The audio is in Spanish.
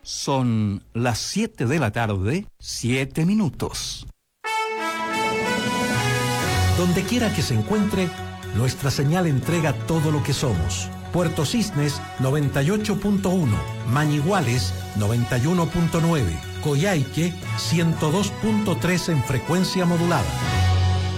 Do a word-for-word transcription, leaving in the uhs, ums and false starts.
Son las siete de la tarde, siete minutos. Donde quiera que se encuentre, nuestra señal entrega todo lo que somos. Puerto Cisnes noventa y ocho punto uno, Mañiguales noventa y uno punto nueve, Coyhaique ciento dos punto tres en frecuencia modulada.